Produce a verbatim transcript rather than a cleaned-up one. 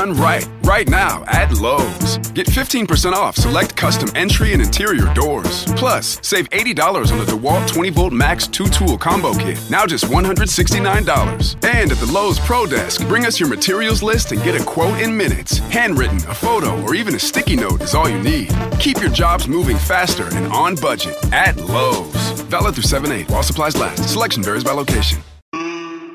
done right. Right now at Lowe's. Get fifteen percent off select custom entry and interior doors. Plus, save eighty dollars on the DeWalt twenty volt Max two tool combo kit. Now just one hundred sixty-nine dollars. And at the Lowe's Pro Desk, bring us your materials list and get a quote in minutes. Handwritten, a photo, or even a sticky note is all you need. Keep your jobs moving faster and on budget at Lowe's. Valid through seven eight while supplies last. Selection varies by location.